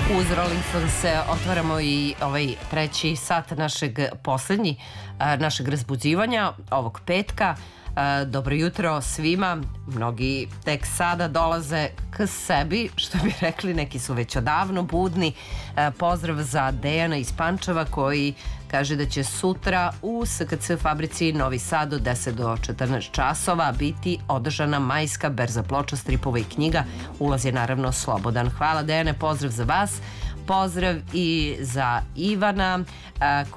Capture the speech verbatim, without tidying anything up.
Uz Rolling Stones otvaramo i ovaj treći sat našeg poslednji, našeg razbuđivanja ovog petka. Dobro jutro svima. Mnogi tek sada dolaze k sebi, što bi rekli, neki su već odavno budni. Pozdrav za Dejana iz Pančeva koji kaže da će sutra u S K C fabrici Novi Sad od deset do četrnaest časova biti održana majska berza ploča, stripova i knjiga. Ulaz je naravno slobodan. Hvala Dejane, pozdrav za vas. Pozdrav i za Ivana